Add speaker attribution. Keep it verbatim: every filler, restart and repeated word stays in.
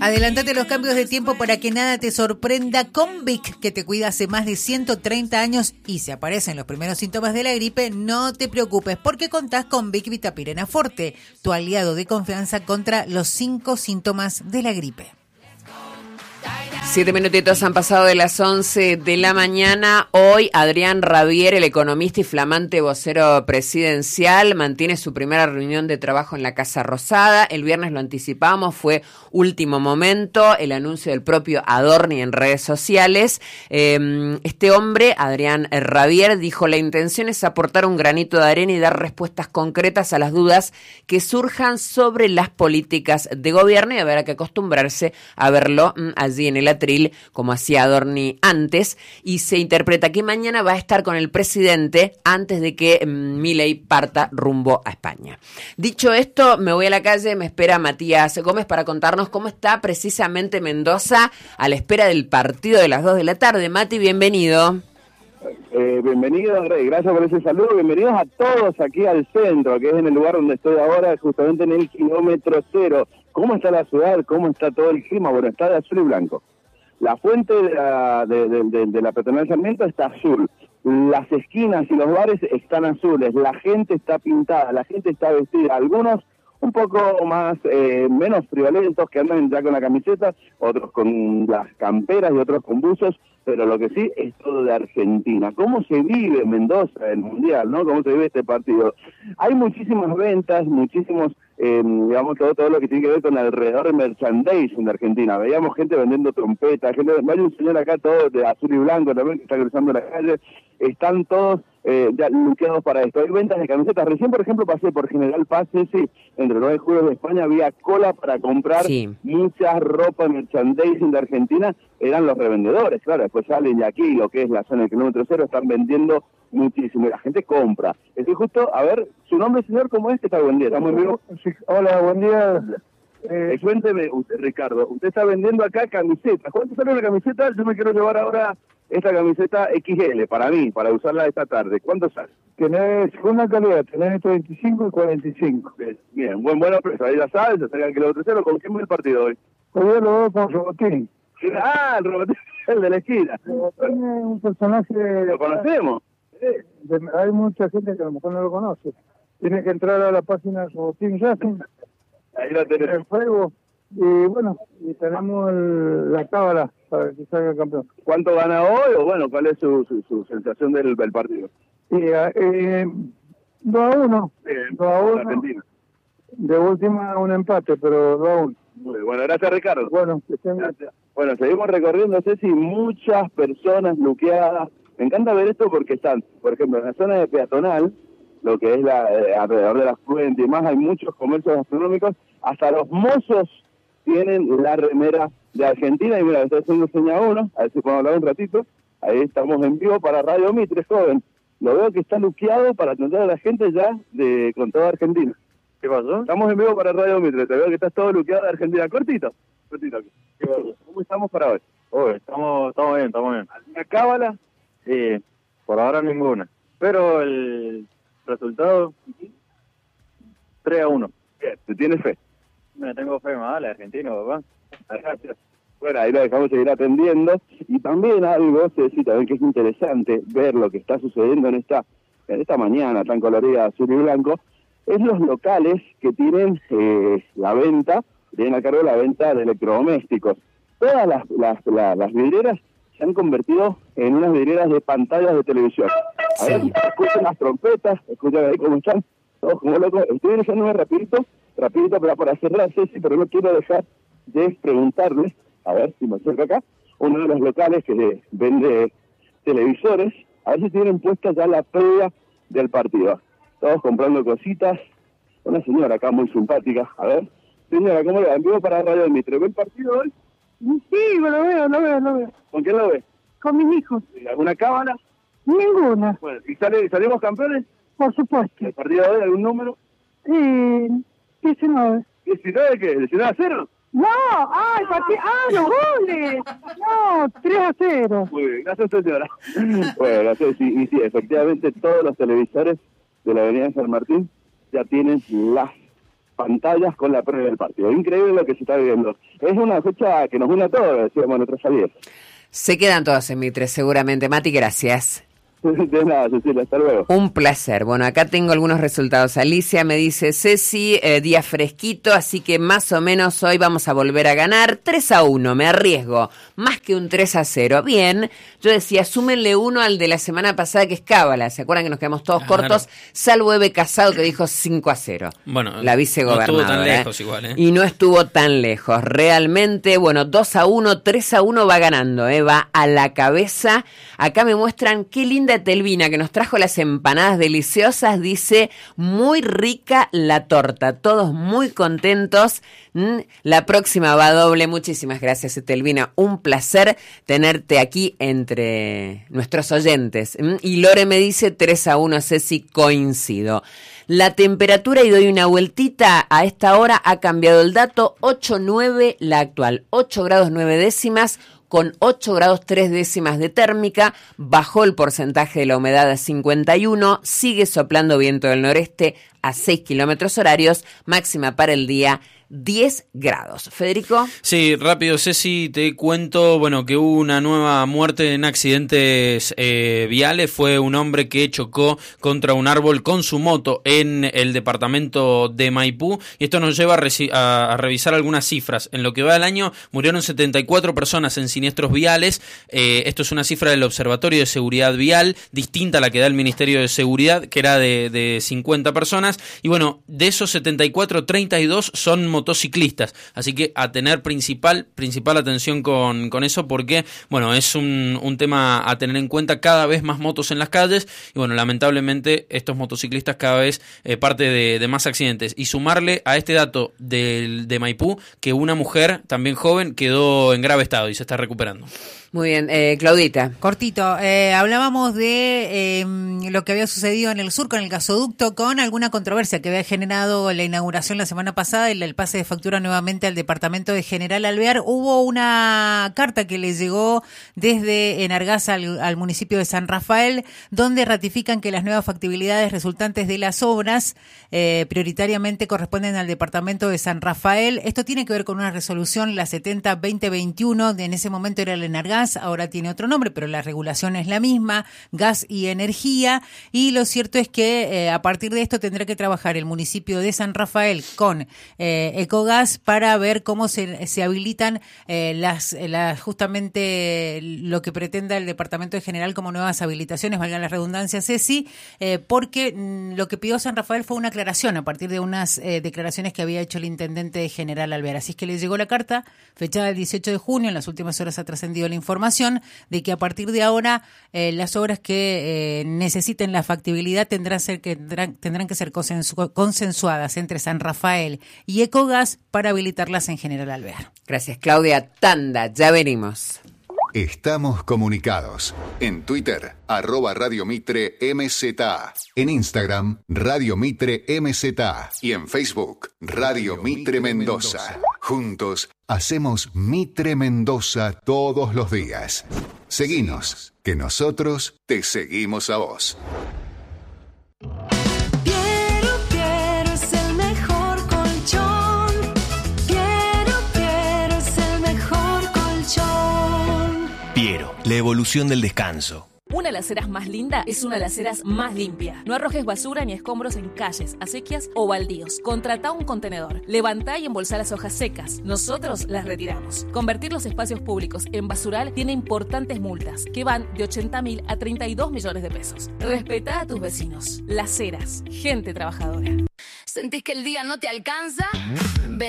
Speaker 1: Adelántate los cambios de tiempo para que nada te sorprenda con Vic, que te cuida hace más de ciento treinta años, y si aparecen los primeros síntomas de la gripe, no te preocupes porque contás con Vic Vitapirena Forte, tu aliado de confianza contra los cinco síntomas de la gripe.
Speaker 2: Siete minutitos han pasado de las once de la mañana. Hoy Adrián Rabier, el economista y flamante vocero presidencial, mantiene su primera reunión de trabajo en la Casa Rosada. El viernes lo anticipamos, fue último momento, el anuncio del propio Adorni en redes sociales. Eh, este hombre, Adrián Rabier, dijo: la intención es aportar un granito de arena y dar respuestas concretas a las dudas que surjan sobre las políticas de gobierno, y habrá que acostumbrarse a verlo mm, allí en el atril, como hacía Adorni antes, y se interpreta que mañana va a estar con el presidente antes de que mm, Milei parta rumbo a España. Dicho esto, me voy a la calle, me espera Matías Gómez para contarnos cómo está precisamente Mendoza a la espera del partido de las dos de la tarde. Mati, bienvenido.
Speaker 3: Eh, bienvenido, Rey, gracias por ese saludo. Bienvenidos a todos aquí al centro, que es en el lugar donde estoy ahora, justamente en el kilómetro cero. ¿Cómo está la ciudad? ¿Cómo está todo el clima? Bueno, está de azul y blanco. La fuente de la, de, de, de, de la peatonal Sarmiento está azul. Las esquinas y los bares están azules. La gente está pintada, la gente está vestida. Algunos un poco más, eh, menos friolentos, que andan ya con la camiseta, otros con las camperas y otros con buzos, pero lo que sí es todo de Argentina. ¿Cómo se vive Mendoza, el Mundial, no? ¿Cómo se vive este partido? Hay muchísimas ventas, muchísimos, eh, digamos, todo, todo lo que tiene que ver con alrededor de merchandising de Argentina. Veíamos gente vendiendo trompetas, gente, hay un señor acá todo de azul y blanco también que está cruzando la calle. Están todos eh, ya luqueados para esto. Hay ventas de camisetas. Recién, por ejemplo, pasé por General Paz, sí, entre nueve de julio de España, había cola para comprar sí. mucha ropa, merchandising de Argentina. Eran los revendedores, claro. Después salen y aquí, lo que es la zona del kilómetro cero, están vendiendo muchísimo. Y la gente compra. Estoy justo, a ver, su nombre, señor, ¿cómo es? ¿Qué tal? Buen día. ¿Estamos en vivo?
Speaker 4: Sí. Hola, buen día.
Speaker 3: Eh, cuénteme, usted, Ricardo, usted está vendiendo acá camisetas. ¿Cuánto sale una camiseta? Yo me quiero llevar ahora esta camiseta equis ele para mí, para usarla esta tarde. ¿Cuánto sale?
Speaker 4: Tenés segunda calidad, tenés treinta y cinco y cuarenta y cinco.
Speaker 3: Bien, bien, buen, buena presa. Ahí ya sabes, se saca el kilómetro cero. ¿Con quién va el partido hoy?
Speaker 4: Hoy yo lo veo con Robotín.
Speaker 3: Ah, el Robotín, el de la esquina.
Speaker 4: Robotín es un personaje...
Speaker 3: ¿Lo conocemos?
Speaker 4: Eh, de, hay mucha gente que a lo mejor no lo conoce. Tiene que entrar a la página de Robotín Racing.
Speaker 3: Ahí la tenemos.
Speaker 4: En Facebook. Y bueno, y tenemos el, la cábala para que salga el campeón.
Speaker 3: ¿Cuánto gana hoy? O bueno, ¿cuál es su, su, su sensación del, del partido?
Speaker 4: Y, eh, dos a uno.
Speaker 3: Bien,
Speaker 4: dos a uno.
Speaker 3: Argentina.
Speaker 4: De última un empate, pero dos a uno.
Speaker 3: Muy bueno, gracias, Ricardo.
Speaker 4: Bueno, que estén...
Speaker 3: gracias. Bueno, seguimos recorriendo, Ceci, muchas personas luqueadas. Me encanta ver esto porque están, por ejemplo, en la zona de peatonal, lo que es la eh, alrededor de la fuente y más, hay muchos comercios gastronómicos. Hasta los mozos tienen la remera de Argentina. Y mira, estoy haciendo seña uno, a ver si podemos hablar un ratito. Ahí estamos en vivo para Radio Mitre, joven. Lo veo que está luqueado para atender a la gente ya de con toda Argentina.
Speaker 5: ¿Qué pasó?
Speaker 3: Estamos en vivo para Radio Mitre, te veo que estás todo luqueado de Argentina. Cortito, cortito.
Speaker 5: ¿Qué pasó?
Speaker 3: ¿Cómo estamos para hoy?
Speaker 5: Hoy estamos, estamos bien, estamos bien.
Speaker 3: ¿Alguna cábala?
Speaker 5: Sí, por ahora ninguna. Pero el resultado, tres a uno.
Speaker 3: Bien, ¿te tienes fe?
Speaker 5: Me tengo fe más, el argentino, papá.
Speaker 3: Gracias. Bueno, ahí lo dejamos seguir atendiendo. Y también algo, Ceci, también que es interesante ver lo que está sucediendo en esta, en esta mañana tan colorida, azul y blanco, es los locales que tienen eh, la venta, tienen a cargo la venta de electrodomésticos. Todas las, las, las, las vidrieras se han convertido en unas vidrieras de pantallas de televisión. A ver, sí. Escuchen las trompetas, escuchen ahí cómo están, todos como locos. Estoy dirigiéndome rapidito, rapidito pero para cerrar, Ceci, pero no quiero dejar de preguntarles, a ver si me acerco acá, uno de los locales que vende televisores, a ver si tienen puesta ya la previa del partido. Todos comprando cositas. Una señora acá muy simpática, a ver. Señora, ¿cómo le va? En vivo para Radio Mitre. ¿Ve el partido hoy?
Speaker 4: Sí, lo veo, lo veo, lo veo.
Speaker 3: ¿Con quién lo ve?
Speaker 4: Con mis hijos.
Speaker 3: ¿Alguna cábala?
Speaker 4: Ninguna.
Speaker 3: Bueno, ¿y sale, salimos campeones?
Speaker 4: Por supuesto.
Speaker 3: ¿El partido de hoy algún número?
Speaker 4: Eh, diecinueve.
Speaker 3: ¿diecinueve qué? ¿diecinueve a cero?
Speaker 4: No, ah, el partido, ah, los goles. No, tres a cero.
Speaker 3: Muy bien, gracias, señora. Bueno, sí, sí, y sí, efectivamente todos los televisores de la avenida San Martín ya tienen las pantallas con la previa del partido. Increíble lo que se está viviendo. Es una fecha que nos une a todos, decíamos nuestras salidas.
Speaker 2: Se quedan todos en Mitre, seguramente. Mati, gracias.
Speaker 3: De nada, Cecilia, hasta luego.
Speaker 2: Un placer. Bueno, acá tengo algunos resultados. Alicia me dice, Ceci, eh, día fresquito, así que más o menos hoy vamos a volver a ganar tres a uno, me arriesgo, más que un tres a cero. Bien, yo decía, súmenle uno al de la semana pasada que es Cábala, ¿se acuerdan que nos quedamos todos claro. cortos? Salvo Eve Casado que dijo cinco a cero.
Speaker 6: Bueno,
Speaker 2: la vicegobernadora.
Speaker 6: No estuvo tan lejos igual, ¿eh?
Speaker 2: Y no estuvo tan lejos, realmente, bueno, dos a uno, tres a uno va ganando, ¿eh? Va a la cabeza. Acá me muestran qué linda Telvina, que nos trajo las empanadas deliciosas, dice, muy rica la torta, todos muy contentos. Mm, la próxima va doble. Muchísimas gracias, Telvina, un placer tenerte aquí entre nuestros oyentes. Mm, y Lore me dice tres a uno, Ceci, coincido. La temperatura, y doy una vueltita, a esta hora ha cambiado el dato, ocho nueve la actual, ocho grados nueve décimas, con ocho grados tres décimas de térmica, bajó el porcentaje de la humedad a cincuenta y uno, sigue soplando viento del noreste a seis kilómetros horarios, máxima para el día diez grados. Federico.
Speaker 6: Sí, rápido, Ceci, te cuento, bueno, que hubo una nueva muerte en accidentes eh, viales. Fue un hombre que chocó contra un árbol con su moto en el departamento de Maipú, y esto nos lleva a, reci- a, a revisar algunas cifras. En lo que va del año murieron setenta y cuatro personas en siniestros viales. Eh, esto es una cifra del Observatorio de Seguridad Vial, distinta a la que da el Ministerio de Seguridad, que era de, de cincuenta personas, y bueno, de esos setenta y cuatro, treinta y dos son motociclistas, así que a tener principal principal atención con, con eso, porque bueno, es un, un tema a tener en cuenta, cada vez más motos en las calles, y bueno, lamentablemente estos motociclistas cada vez eh, parte de, de más accidentes, y sumarle a este dato de, de Maipú, que una mujer también joven quedó en grave estado y se está recuperando.
Speaker 2: Muy bien, eh, Claudita.
Speaker 1: Cortito, eh, hablábamos de eh, lo que había sucedido en el sur con el gasoducto, con alguna controversia que había generado la inauguración la semana pasada, el, el pase de factura nuevamente al departamento de General Alvear. Hubo una carta que le llegó desde Enargaz al, al municipio de San Rafael, donde ratifican que las nuevas factibilidades resultantes de las obras eh, prioritariamente corresponden al departamento de San Rafael. Esto tiene que ver con una resolución, la setenta veinte veintiuno, de en ese momento era el Enargaz, ahora tiene otro nombre, pero la regulación es la misma, gas y energía, y lo cierto es que eh, a partir de esto tendrá que trabajar el municipio de San Rafael con eh, Ecogas para ver cómo se, se habilitan eh, las, las justamente lo que pretenda el Departamento de General como nuevas habilitaciones, valga la redundancia, Ceci, eh, porque mm, lo que pidió San Rafael fue una aclaración a partir de unas eh, declaraciones que había hecho el intendente de General Alvear. Así es que le llegó la carta, fechada el dieciocho de junio, en las últimas horas ha trascendido la información de que a partir de ahora eh, las obras que eh, necesiten la factibilidad tendrán, ser, que, tendrán, tendrán que ser consensu- consensuadas entre San Rafael y Ecogas para habilitarlas en General Alvear.
Speaker 2: Gracias, Claudia. Tanda, ya venimos.
Speaker 7: Estamos comunicados. En Twitter, arroba Radio Mitre M Z A. En Instagram, Radio Mitre M Z A. Y en Facebook, Radio Mitre Mendoza. Juntos, hacemos Mitre Mendoza todos los días. Seguinos, que nosotros te seguimos a vos.
Speaker 8: Piero, la evolución del descanso.
Speaker 9: Una alacena más linda es una alacena más limpia. No arrojes basura ni escombros en calles, acequias o baldíos. Contratá un contenedor. Levantá y embolsá las hojas secas. Nosotros las retiramos. Convertir los espacios públicos en basural tiene importantes multas que van de ochenta mil a treinta y dos millones de pesos. Respetá a tus vecinos. Las Heras, gente trabajadora.
Speaker 10: ¿Sentís que el día no te alcanza?